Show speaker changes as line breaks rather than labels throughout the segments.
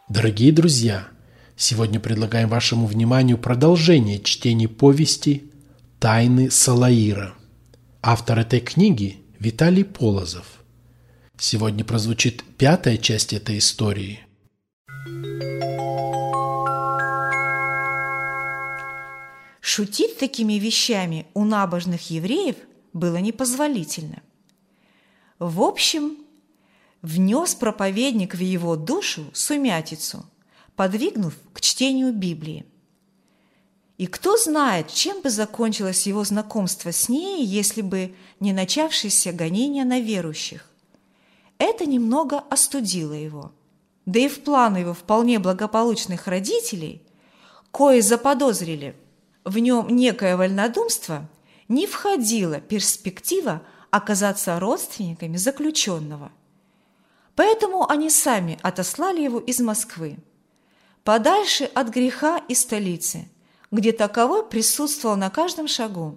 Дорогие друзья, сегодня предлагаем вашему вниманию продолжение чтения повести «Тайны Салаира». Автор этой книги – Виталий Полозов. Сегодня прозвучит 5-я часть этой истории.
Шутить такими вещами у набожных евреев было непозволительно. В общем, внес проповедник в его душу сумятицу, подвигнув к чтению Библии. И кто знает, чем бы закончилось его знакомство с ней, если бы не начавшееся гонение на верующих. Это немного остудило его. Да и в планы его вполне благополучных родителей, кои заподозрили в нем некое вольнодумство, не входила перспектива оказаться родственниками заключенного. Поэтому они сами отослали его из Москвы, подальше от греха и столицы, где таковой присутствовал на каждом шагу.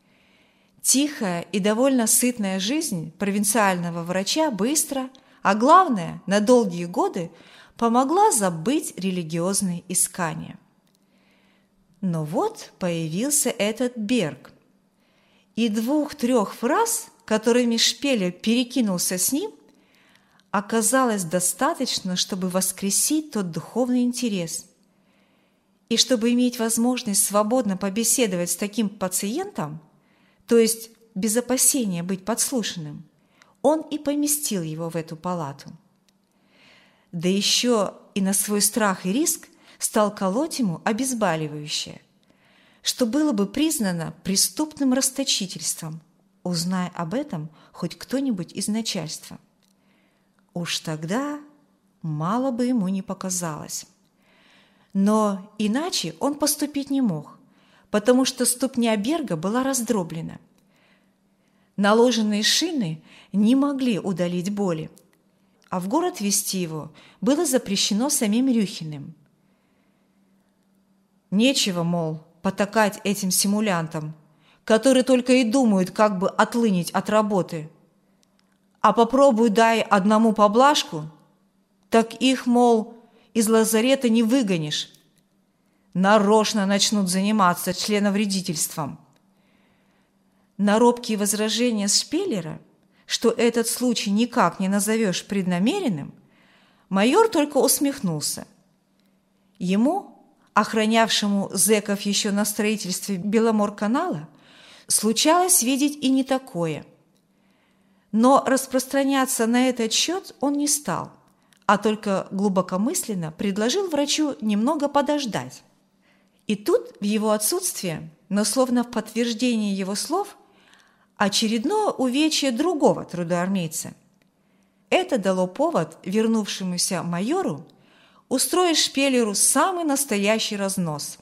Тихая и довольно сытная жизнь провинциального врача быстро, а главное, на долгие годы помогла забыть религиозные искания. Но вот появился этот Берг, и 2-3 фраз, которыми Шпеллер перекинулся с ним, оказалось достаточно, чтобы воскресить тот духовный интерес. И чтобы иметь возможность свободно побеседовать с таким пациентом, то есть без опасения быть подслушанным, он и поместил его в эту палату. Да еще и на свой страх и риск стал колоть ему обезболивающее, что было бы признано преступным расточительством, узная об этом хоть кто-нибудь из начальства. Уж тогда мало бы ему не показалось. Но иначе он поступить не мог, потому что ступня Берга была раздроблена. Наложенные шины не могли удалить боли, а в город везти его было запрещено самим Рюхиным. Нечего, мол, потакать этим симулянтам, которые только и думают, как бы отлынить от работы. А попробуй дай одному поблажку, так их, мол, из лазарета не выгонишь. Нарочно начнут заниматься членовредительством. На робкие возражения Шпеллера, что этот случай никак не назовешь преднамеренным, майор только усмехнулся. Ему, охранявшему зэков еще на строительстве Беломорканала, случалось видеть и не такое. Но распространяться на этот счет он не стал, а только глубокомысленно предложил врачу немного подождать. И тут, в его отсутствие, но словно в подтверждение его слов, очередное увечье другого трудоармейца. Это дало повод вернувшемуся майору устроить Шпеллеру самый настоящий разнос.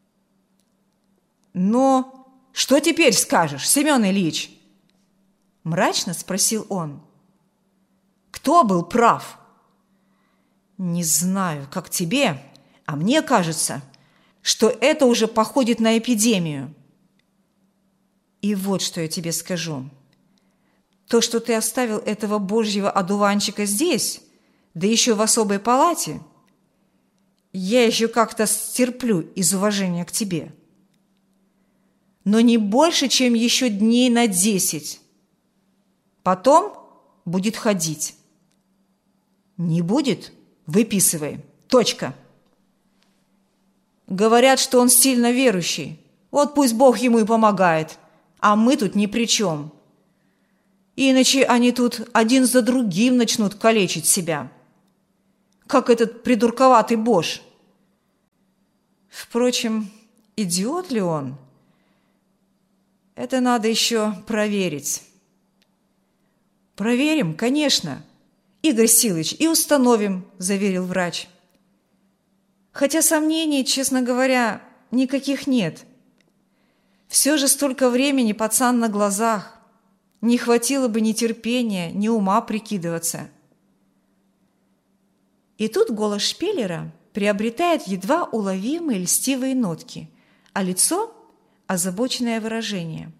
«Ну, что теперь скажешь, Семен Ильич?» – мрачно спросил он. «Кто был прав?» «Не знаю, как тебе, а мне кажется, что это уже походит на эпидемию. И вот что я тебе скажу. То, что ты оставил этого божьего одуванчика здесь, да еще в особой палате, я еще как-то стерплю из уважения к тебе. Но не больше, чем еще дней на 10. Потом будет ходить. Не будет? Выписывай. Точка. Говорят, что он сильно верующий. Вот пусть Бог ему и помогает, а мы тут ни при чем. Иначе они тут один за другим начнут калечить себя, как этот придурковатый Бош. Впрочем, идиот ли он? Это надо еще проверить. Проверим, конечно, Игорь Силыч, и установим, заверил врач. Хотя сомнений, честно говоря, никаких нет. Все же столько времени пацан на глазах. Не хватило бы ни терпения, ни ума прикидываться. И тут голос Шпеллера приобретает едва уловимые льстивые нотки, а лицо – озабоченное выражение.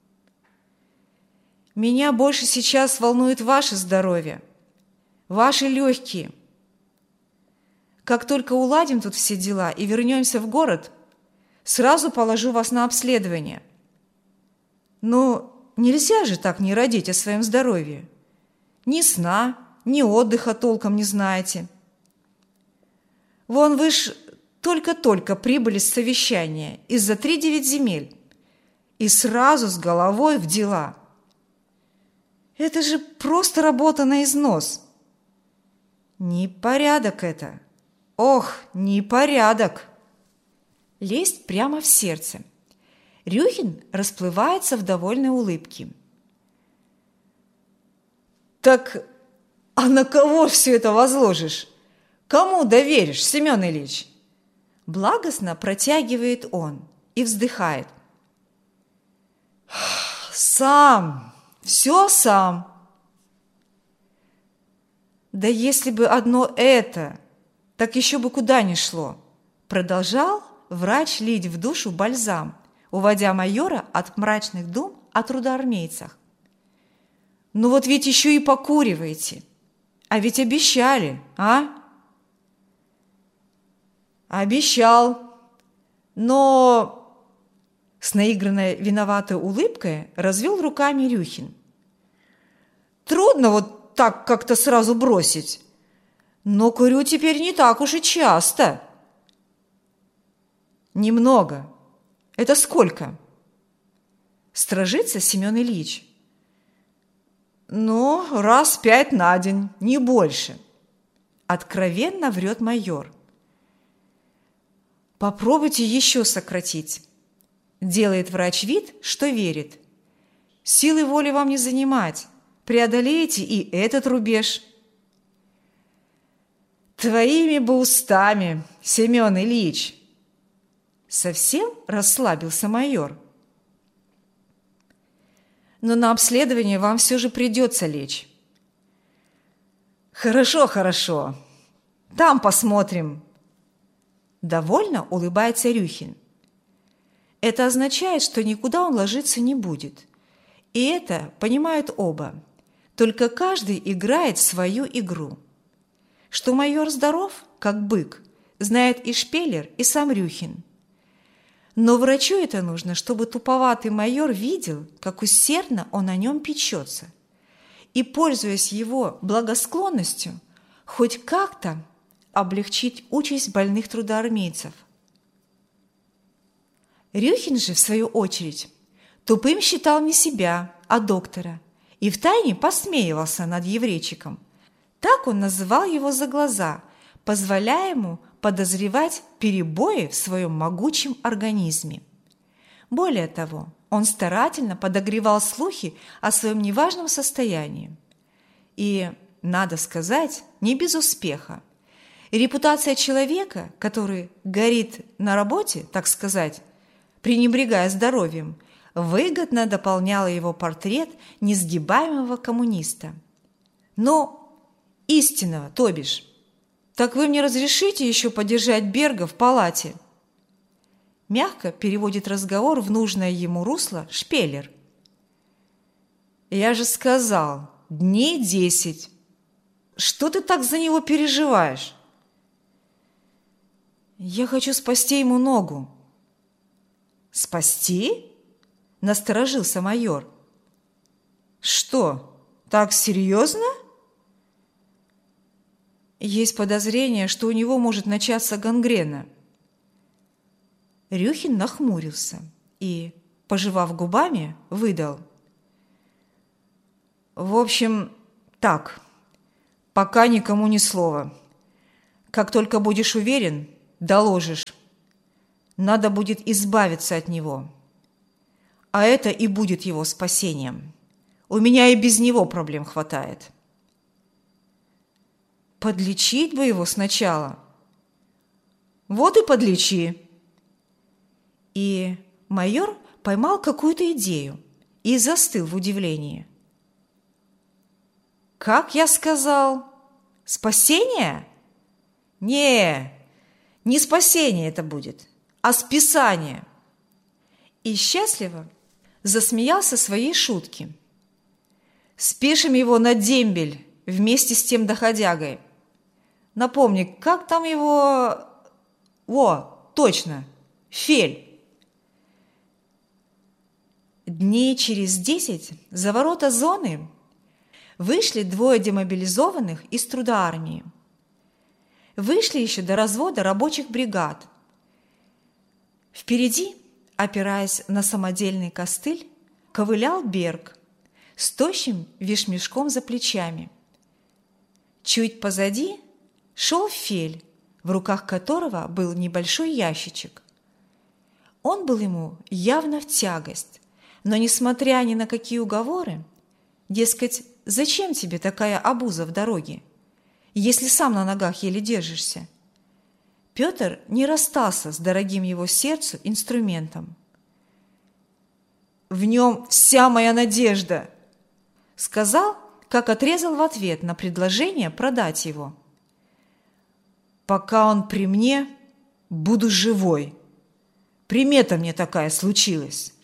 «Меня больше сейчас волнует ваше здоровье, ваши легкие. Как только уладим тут все дела и вернемся в город, сразу положу вас на обследование. Но нельзя же так не родить о своем здоровье. Ни сна, ни отдыха толком не знаете. Вон вы ж только-только прибыли с совещания из-за 3-9 земель и сразу с головой в дела. Это же просто работа на износ. Непорядок это. Ох, непорядок. Лезть прямо в сердце. Рюхин расплывается в довольной улыбке. Так, а на кого все это возложишь? Кому доверишь, Семен Ильич? Благостно протягивает он и вздыхает. Сам, все сам. Да если бы одно это, так еще бы куда ни шло. Продолжал врач лить в душу бальзам, уводя майора от мрачных дум о трудоармейцах. Ну вот ведь еще и покуриваете. А ведь обещали, а? Обещал. Но с наигранной виноватой улыбкой развел руками Рюхин. Трудно вот так как-то сразу бросить. Но курю теперь не так уж и часто. Немного. Это сколько? Стражится Семен Ильич. Ну, раз 5 на день, не больше. Откровенно врет майор. Попробуйте еще сократить. Делает врач вид, что верит. Силы воли вам не занимать. Преодолеете и этот рубеж. Твоими бы устами, Семен Ильич. Совсем расслабился майор. Но на обследование вам все же придется лечь. Хорошо, хорошо. Там посмотрим. Довольно улыбается Рюхин. Это означает, что никуда он ложиться не будет. И это понимают оба. Только каждый играет свою игру. Что майор здоров, как бык, знает и Шпеллер, и сам Рюхин. Но врачу это нужно, чтобы туповатый майор видел, как усердно он о нем печется. И, пользуясь его благосклонностью, хоть как-то облегчить участь больных трудоармейцев. Рюхин же, в свою очередь, тупым считал не себя, а доктора, и втайне посмеивался над еврейчиком. Так он называл его за глаза, позволяя ему подозревать перебои в своем могучем организме. Более того, он старательно подогревал слухи о своем неважном состоянии. И, надо сказать, не без успеха. И репутация человека, который горит на работе, так сказать, пренебрегая здоровьем, выгодно дополняла его портрет несгибаемого коммуниста. Но истинного, то бишь. Так вы мне разрешите еще подержать Берга в палате? Мягко переводит разговор в нужное ему русло Шпеллер. Я же сказал, дней 10. Что ты так за него переживаешь? Я хочу спасти ему ногу. Спасти? Насторожился майор. Что, так серьезно? Есть подозрение, что у него может начаться гангрена. Рюхин нахмурился и, пожевав губами, выдал. В общем, так, пока никому ни слова. Как только будешь уверен, доложишь. Надо будет избавиться от него. А это и будет его спасением. У меня и без него проблем хватает. Подлечить бы его сначала. Вот и подлечи. И майор поймал какую-то идею и застыл в удивлении. Как я сказал? Спасение? Не спасение это будет, а списание. И счастливо засмеялся своей шутке. Спишем его на дембель вместе с тем доходягой. Напомни, как там его... О, точно, Фель. Дней через 10 за ворота зоны вышли 2 демобилизованных из трудоармии. Вышли еще до развода рабочих бригад. Впереди, опираясь на самодельный костыль, ковылял Берг с тощим вещмешком за плечами. Чуть позади шел Фель, в руках которого был небольшой ящичек. Он был ему явно в тягость, но, несмотря ни на какие уговоры, дескать, зачем тебе такая обуза в дороге, если сам на ногах еле держишься, Петр не расстался с дорогим его сердцу инструментом. «В нем вся моя надежда!» — сказал, как отрезал в ответ на предложение продать его. «Пока он при мне, буду живой. Примета мне такая случилась».